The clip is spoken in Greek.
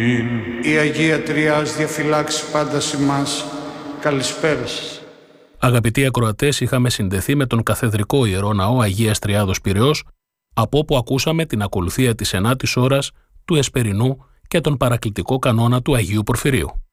Η Αγία Τριάς διαφυλάξει πάντα ημάς. Καλησπέρα σας. Αγαπητοί ακροατές, είχαμε συνδεθεί με τον Καθεδρικό Ιερό Ναό Αγίας Τριάδος Πειραιώς, από όπου ακούσαμε την ακολουθία της 9ης ώρας του Εσπερινού και τον παρακλητικό κανόνα του Αγίου Πορφυρίου.